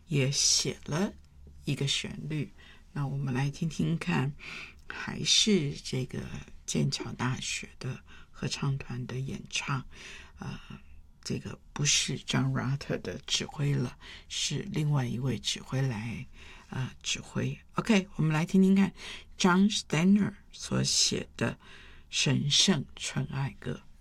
也写了一个旋律。那我们来听听看，还是这个剑桥大学的合唱团的演唱。这个不是 John Rutter 的指挥了，是另外一位指挥来指挥。OK， 我们来听听看 John Stenner 所写的《神圣纯爱歌》。